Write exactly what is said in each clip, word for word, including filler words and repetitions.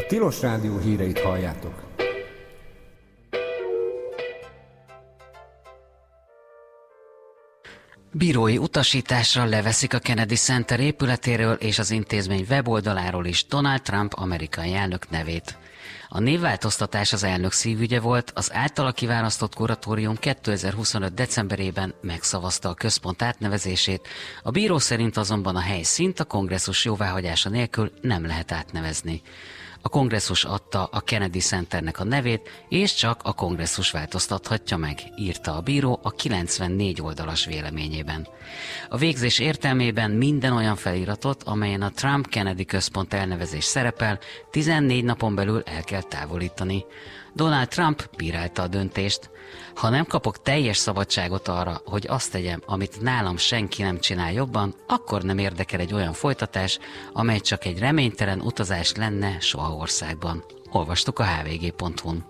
Tilos Rádió híreit halljátok. Bírói utasításra leveszik a Kennedy Center épületéről és az intézmény weboldaláról is Donald Trump amerikai elnök nevét. A névváltoztatás az elnök szívügye volt, az általa kiválasztott kuratórium kétezer-huszonöt decemberében megszavazta a központ átnevezését, a bíró szerint azonban a helyszínt a kongresszus jóváhagyása nélkül nem lehet átnevezni. A kongresszus adta a Kennedy Centernek a nevét, és csak a kongresszus változtathatja meg, írta a bíró a kilencvennégy oldalas véleményében. A végzés értelmében minden olyan feliratot, amelyen a Trump-Kennedy központ elnevezés szerepel, tizennégy napon belül el kell távolítani. Donald Trump bírálta a döntést. Ha nem kapok teljes szabadságot arra, hogy azt tegyem, amit nálam senki nem csinál jobban, akkor nem érdekel egy olyan folytatás, amely csak egy reménytelen utazás lenne soha országban. Olvastuk a há vé gé pont hu-n.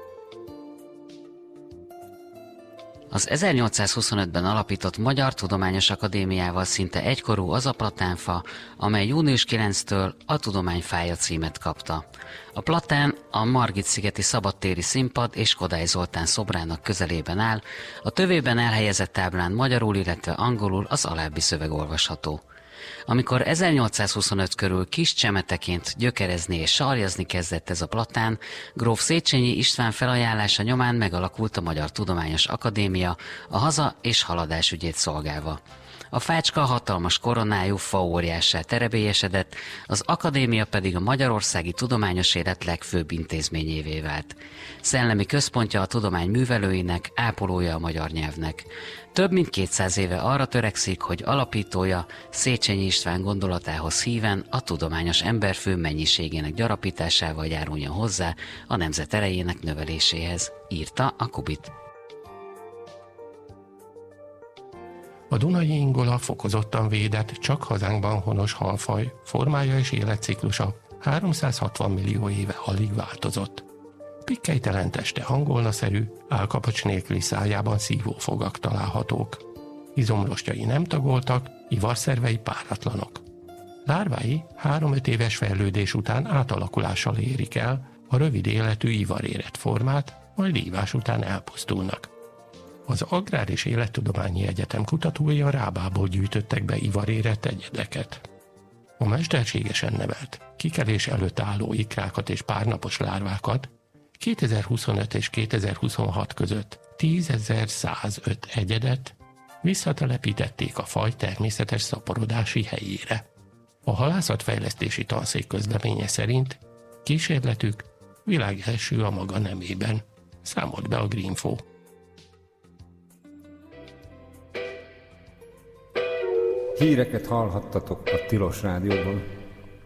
Az ezernyolcszázhuszonötben alapított Magyar Tudományos Akadémiával szinte egykorú az a platánfa, amely június kilencedikétől a Tudományfája címet kapta. A platán a Margit-szigeti szabadtéri színpad és Kodály Zoltán szobrának közelében áll, a tövében elhelyezett táblán magyarul, illetve angolul az alábbi szöveg olvasható. Amikor ezernyolcszázhuszonöt körül kis csemeteként gyökerezni és sarjazni kezdett ez a platán, gróf Széchenyi István felajánlása nyomán megalakult a Magyar Tudományos Akadémia, a haza- és haladás ügyét szolgálva. A fácska hatalmas koronájú faóriássá terebélyesedett, az akadémia pedig a magyarországi tudományos élet legfőbb intézményévé vált. Szellemi központja a tudomány művelőinek, ápolója a magyar nyelvnek. Több mint kétszáz éve arra törekszik, hogy alapítója Széchenyi István gondolatához híven a tudományos emberfő mennyiségének gyarapításával járuljon hozzá a nemzet erejének növeléséhez, írta a Kubit. A dunai ingola fokozottan védett, csak hazánkban honos halfaj, formája és életciklusa háromszázhatvan millió éve alig változott. Pikkelytelen teste angolnaszerű, állkapocs nélküli szájában szívófogak találhatók. Izomrostjai nem tagoltak, ivarszervei páratlanok. Lárvái három-öt éves fejlődés után átalakulással érik el a rövid életű ivarérett formát, majd ívás után elpusztulnak. Az Agrár és Élettudományi Egyetem kutatói a rábából gyűjtöttek be ivarérett egyedeket. A mesterségesen nevelt, kikelés előtt álló ikrákat és párnapos lárvákat kétezer-huszonöt és kétezer-huszonhat között tízezer-százöt egyedet visszatelepítették a faj természetes szaporodási helyére. A halászatfejlesztési tanszék közleménye szerint kísérletük világ első a maga nemében, számolt be a Greenfo. Híreket hallhattatok a Tilos Rádióban.